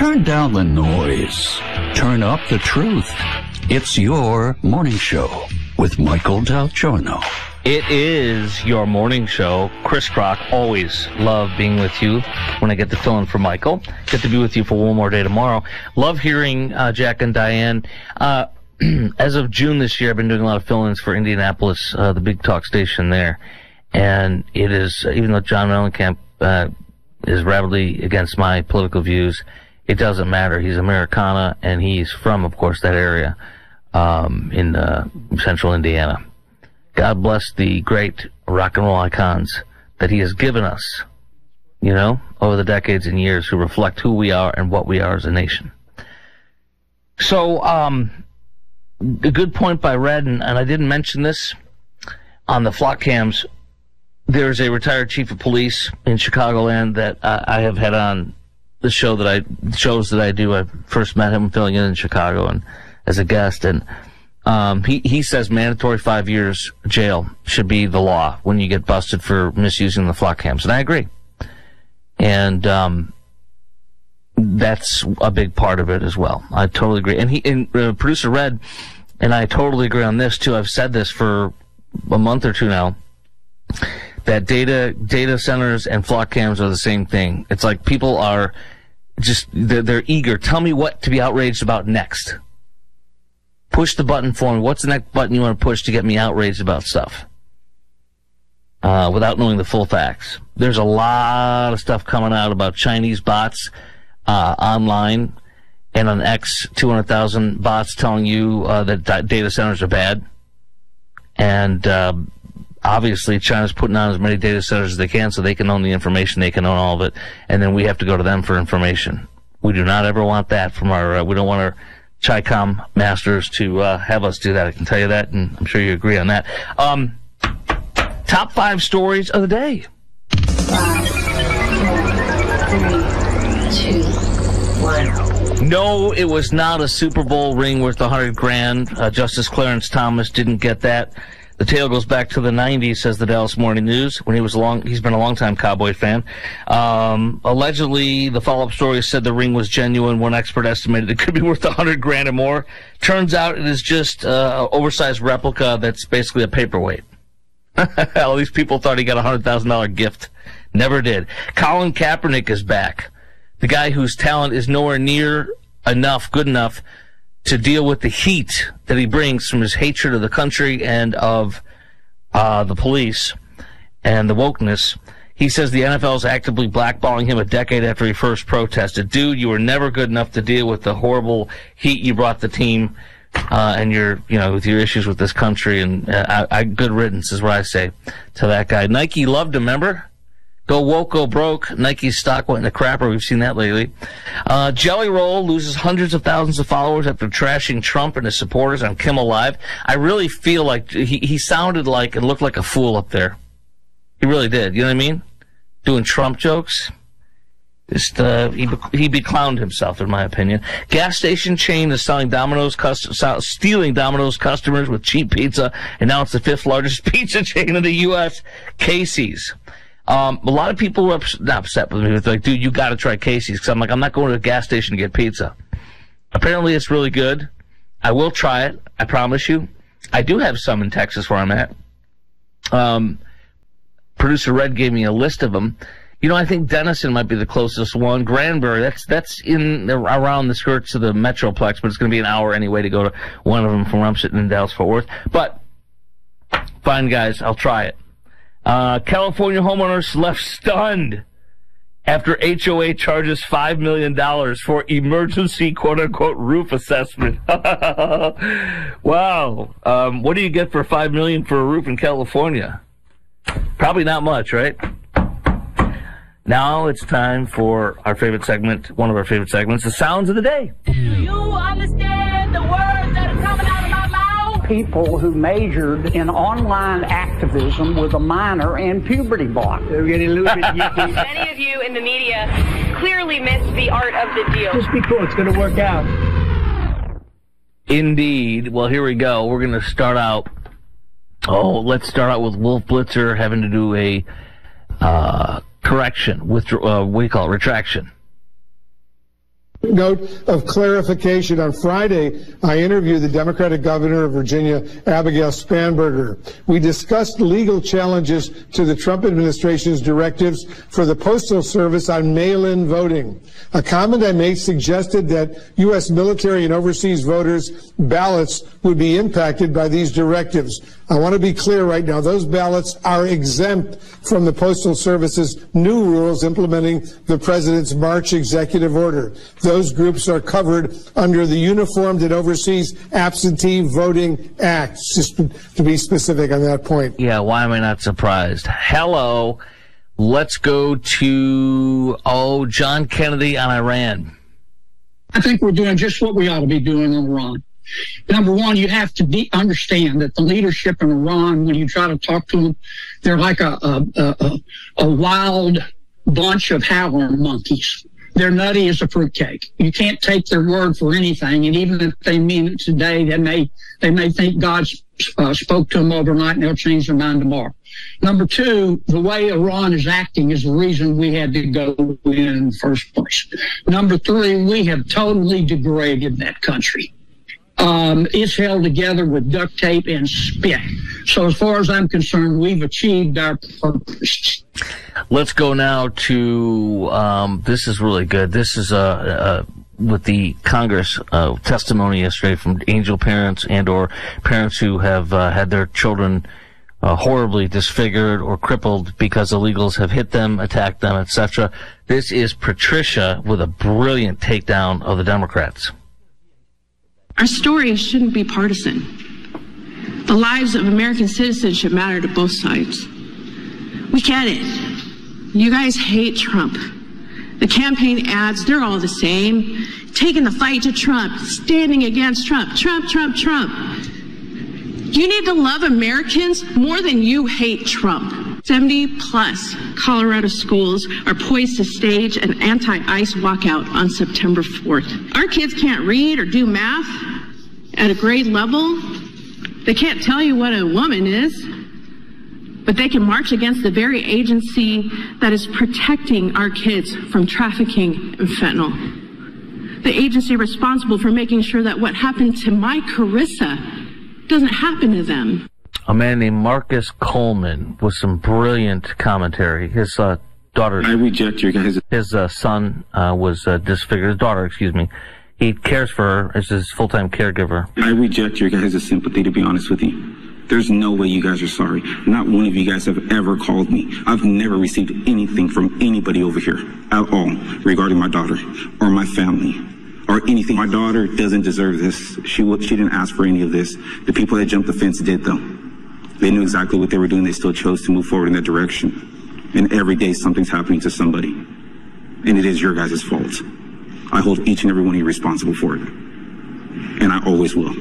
Turn down the noise. Turn up the truth. It's your morning show with Michael Del Giorno. It is your morning show. Chris Crock, always love being with you when I get to fill in for Michael. Get to be with you for one more day tomorrow. Love hearing Jack and Diane. As of June this year, I've been doing a lot of fill-ins for Indianapolis, the big talk station there. And it is, even though John Mellencamp is rabidly against my political views, it doesn't matter. He's Americana, and he's from, of course, that area in central Indiana. God bless the great rock and roll icons that he has given us, you know, over the decades and years, who reflect who we are and what we are as a nation. So, a good point by Red, and I didn't mention this on the flock cams. There's a retired chief of police in Chicagoland that I have had on the shows that I do. I first met him filling in Chicago and as a guest, and he says mandatory 5 years jail should be the law when you get busted for misusing the flock cams, and I agree. And that's a big part of it as well. I totally agree. And producer Red and I totally agree on this too. I've said this for a month or two now, that data centers and flock cams are the same thing. It's like people are just, they're eager. Tell me what to be outraged about next. Push the button for me. What's the next button you want to push to get me outraged about stuff? Without knowing the full facts. There's a lot of stuff coming out about Chinese bots online, and on X, 200,000 bots telling you that data centers are bad. And obviously, China's putting on as many data centers as they can so they can own the information, they can own all of it, and then we have to go to them for information. We do not ever want that from our, we don't want our Chi-Com masters to have us do that. I can tell you that, and I'm sure you agree on that. Top 5 stories of the day. 5, 4, 3, 2, 1. No, it was not a Super Bowl ring worth $100,000. Justice Clarence Thomas didn't get that. The tale goes back to the 90s, says the Dallas Morning News, when he's been a longtime Cowboy fan. Allegedly, the follow-up story said the ring was genuine. One expert estimated it could be worth $100,000 or more. Turns out it is just an oversized replica that's basically a paperweight. All these people thought he got a $100,000 gift. Never did. Colin Kaepernick is back. The guy whose talent is nowhere near good enough to deal with the heat that he brings from his hatred of the country and of the police and the wokeness. He says the NFL is actively blackballing him a decade after he first protested. Dude, you were never good enough to deal with the horrible heat you brought the team and with your issues with this country. And good riddance is what I say to that guy. Nike loved him, remember? Go woke, go broke. Nike's stock went in the crapper. We've seen that lately. Jelly Roll loses hundreds of thousands of followers after trashing Trump and his supporters on Kimmel Live. I really feel like he sounded like and looked like a fool up there. He really did. You know what I mean? Doing Trump jokes. Just he beclowned himself, in my opinion. Gas station chain is stealing Domino's customers with cheap pizza, and now it's the 5th largest pizza chain in the U.S. Casey's. A lot of people were not upset with me. It's like, dude, you got to try Casey's. Because I'm like, I'm not going to a gas station to get pizza. Apparently, it's really good. I will try it. I promise you. I do have some in Texas where I'm at. Producer Red gave me a list of them. You know, I think Denison might be the closest one. Granbury, that's in around the skirts of the Metroplex, but it's going to be an hour anyway to go to one of them from where I'm sitting in Dallas-Fort Worth. But fine, guys, I'll try it. California homeowners left stunned after HOA charges $5 million for emergency quote-unquote roof assessment. Wow. What do you get for $5 million for a roof in California? Probably not much, right? Now it's time for our favorite segment, one of our favorite segments, the Sounds of the Day. Do you understand the words that are coming out of my mouth? People who majored in online activism with a minor in puberty block. They're getting a little bit yippy. Many of you in the media clearly missed the art of the deal. Just be cool. It's going to work out. Indeed. Well, here we go. We're going to start out. Let's start out with Wolf Blitzer having to do a correction, what do you call it, retraction. Note of clarification. On Friday, I interviewed the Democratic governor of Virginia, Abigail Spanberger. We discussed legal challenges to the Trump administration's directives for the Postal Service on mail-in voting. A comment I made suggested that U.S. military and overseas voters' ballots would be impacted by these directives. I want to be clear right now. Those ballots are exempt from the Postal Service's new rules implementing the president's March executive order. Those groups are covered under the Uniformed and Overseas Absentee Voting Act, just to be specific on that point. Yeah, why am I not surprised? Hello. Let's go to, John Kennedy on Iran. I think we're doing just what we ought to be doing in Iran. Number one, you have to understand that the leadership in Iran, when you try to talk to them, they're like a wild bunch of howler monkeys. They're nutty as a fruitcake. You can't take their word for anything, and even if they mean it today, they may think God spoke to them overnight and they'll change their mind tomorrow. Number two, the way Iran is acting is the reason we had to go in the first place. Number three, we have totally degraded that country. It's held together with duct tape and spit. So as far as I'm concerned, we've achieved our purpose. Let's go now to, this is really good. This is with the Congress testimony yesterday from angel parents and or parents who have had their children horribly disfigured or crippled because illegals have hit them, attacked them, etc. This is Patricia with a brilliant takedown of the Democrats. Our story shouldn't be partisan. The lives of American citizens should matter to both sides. We get it. You guys hate Trump. The campaign ads, they're all the same. Taking the fight to Trump, standing against Trump, Trump, Trump, Trump. You need to love Americans more than you hate Trump. 70 plus Colorado schools are poised to stage an anti-ICE walkout on September 4th. Our kids can't read or do math at a grade level. They can't tell you what a woman is, but they can march against the very agency that is protecting our kids from trafficking and fentanyl. The agency responsible for making sure that what happened to my Carissa doesn't happen to them. A man named Marcus Coleman with some brilliant commentary. His daughter... I reject your guys'... His son was disfigured. His daughter, excuse me. He cares for her as his full-time caregiver. I reject your guys' sympathy, to be honest with you. There's no way you guys are sorry. Not one of you guys have ever called me. I've never received anything from anybody over here at all regarding my daughter or my family or anything. My daughter doesn't deserve this. She didn't ask for any of this. The people that jumped the fence did, though. They knew exactly what they were doing. They still chose to move forward in that direction. And every day something's happening to somebody. And it is your guys' fault. I hold each and every one of you responsible for it. And I always will.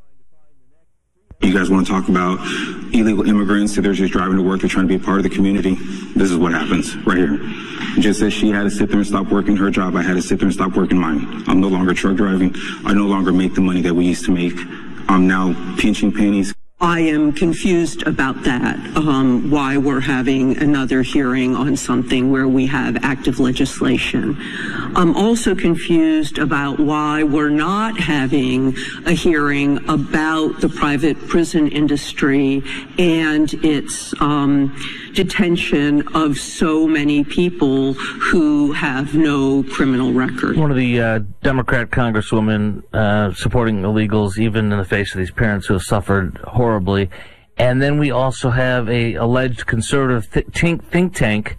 You guys want to talk about illegal immigrants that they're just driving to work, they're trying to be a part of the community? This is what happens right here. Just as she had to sit there and stop working her job, I had to sit there and stop working mine. I'm no longer truck driving. I no longer make the money that we used to make. I'm now pinching pennies. I am confused about that, why we're having another hearing on something where we have active legislation. I'm also confused about why we're not having a hearing about the private prison industry and its detention of so many people who have no criminal record. One of the Democrat congresswomen supporting illegals, even in the face of these parents who have suffered horribly. And then we also have a alleged conservative think tank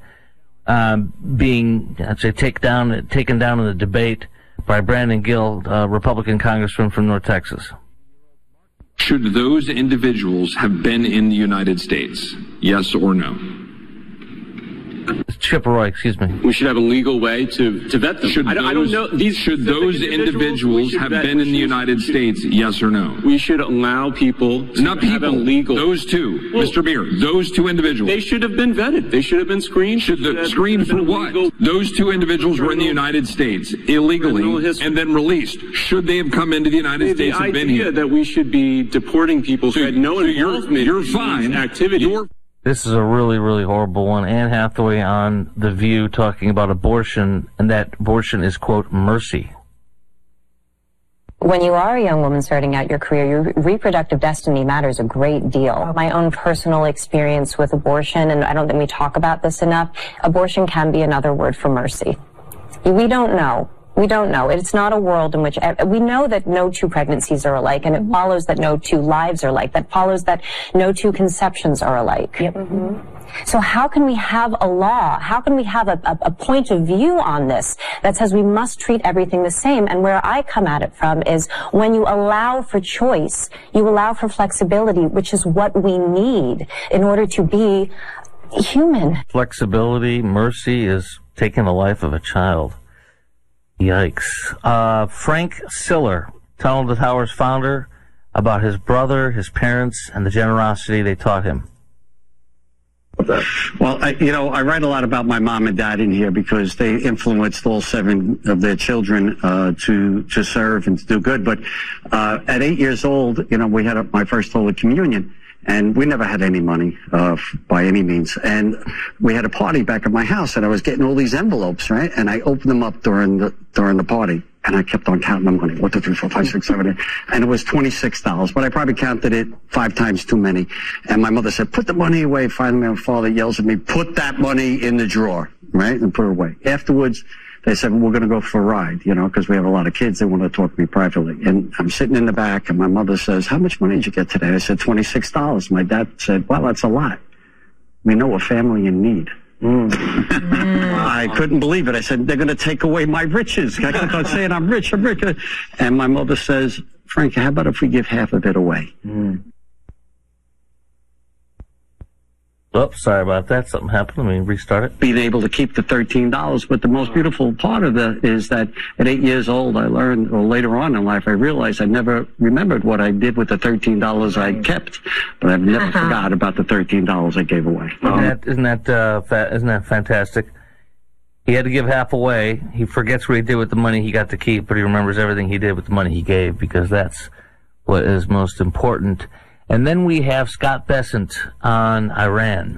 being, I'd say, taken down in the debate by Brandon Gill, Republican congressman from North Texas. Should those individuals have been in the United States? Yes or no? Chip Roy, excuse me. We should have a legal way to vet them. I don't know. Should those individuals have been in the United States? Yes or no? We should allow people to have a legal. Those two, Mr. Beer. Those two individuals. They should have been vetted. They should have been screened. Screened for what? Those two individuals were in the United States illegally and then released. Should they have come into the United States and been here? The idea that we should be deporting people who had no involvement in these activities. This is a really, really horrible one. Anne Hathaway on The View talking about abortion, and that abortion is, quote, mercy. When you are a young woman starting out your career, your reproductive destiny matters a great deal. My own personal experience with abortion, and I don't think we talk about this enough, abortion can be another word for mercy. We don't know. We don't know. It's not a world in which we know that no two pregnancies are alike, and it follows that no two lives are alike. That follows that no two conceptions are alike. Yep. Mm-hmm. So how can we have a law? How can we have a point of view on this that says we must treat everything the same? And where I come at it from is when you allow for choice, you allow for flexibility, which is what we need in order to be human. Flexibility, mercy is taking the life of a child. Yikes. Frank Siller, Tunnel to Towers founder, about his brother, his parents, and the generosity they taught him. Well, I write a lot about my mom and dad in here because they influenced all 7 of their children to serve and to do good. But at 8 years old, we had my first Holy Communion, and we never had any money by any means. And we had a party back at my house, and I was getting all these envelopes, right? And I opened them up during the party. And I kept on counting the money. 1, 2, 3, 4, 5, 6, 7, 8. And it was $26, but I probably counted it 5 times too many. And my mother said, put the money away. Finally, my father yells at me, put that money in the drawer, right? And put it away. Afterwards, they said, we're going to go for a ride, because we have a lot of kids. They want to talk to me privately. And I'm sitting in the back, and my mother says, how much money did you get today? I said, $26. My dad said, well, that's a lot. We know a family in need. I couldn't believe it. I said, they're going to take away my riches. I kept on saying, I'm rich. And my mother says, Frank, how about if we give half of it away? Oops, sorry about that. Something happened. Let me restart it. Being able to keep the $13. But the most beautiful part of it is that at 8 years old, I learned, or later on in life, I realized I never remembered what I did with the $13 I kept. But I've never forgot about the $13 I gave away. Isn't that fantastic? He had to give half away. He forgets what he did with the money he got to keep, but he remembers everything he did with the money he gave, because that's what is most important. And then we have Scott Bessent on Iran.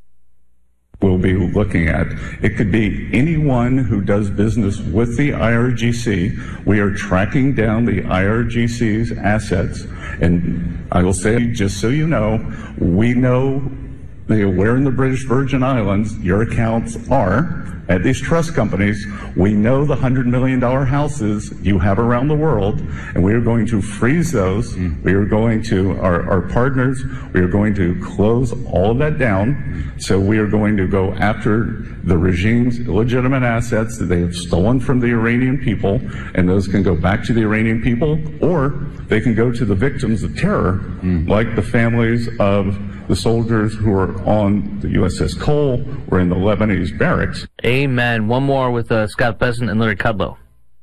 We'll be looking at. It could be anyone who does business with the IRGC. We are tracking down the IRGC's assets. And I will say, just so you know, we know where in the British Virgin Islands your accounts are at these trust companies. We know the $100 million houses you have around the world, and we are going to freeze those. We are going to, our partners, we are going to close all of that down. So we are going to go after the regime's illegitimate assets that they have stolen from the Iranian people, and those can go back to the Iranian people, or they can go to the victims of terror, like the families of the soldiers who are on the USS Cole or in the Lebanese barracks. Amen. One more with Scott Bessent and Larry Kudlow.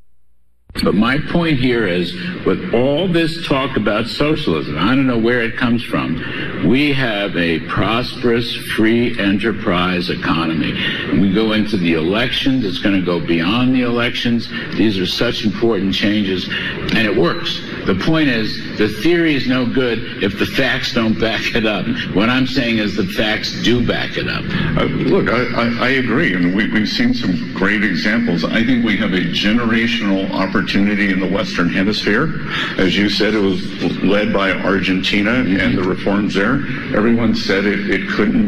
But my point here is, with all this talk about socialism, I don't know where it comes from, we have a prosperous, free enterprise economy. And we go into the elections, it's going to go beyond the elections. These are such important changes, and it works. The point is, the theory is no good if the facts don't back it up. What I'm saying is the facts do back it up. Look, I agree. I mean, we've seen some great examples. I think we have a generational opportunity in the Western Hemisphere. As you said, it was led by Argentina and the reforms there. Everyone said it couldn't